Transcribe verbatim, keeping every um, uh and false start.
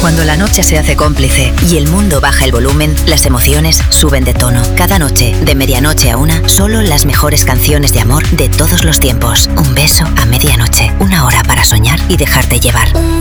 Cuando la noche se hace cómplice y el mundo baja el volumen, las emociones suben de tono. Cada noche, de medianoche a una, solo las mejores canciones de amor de todos los tiempos. Un beso a medianoche. Una hora para soñar y dejarte llevar. Un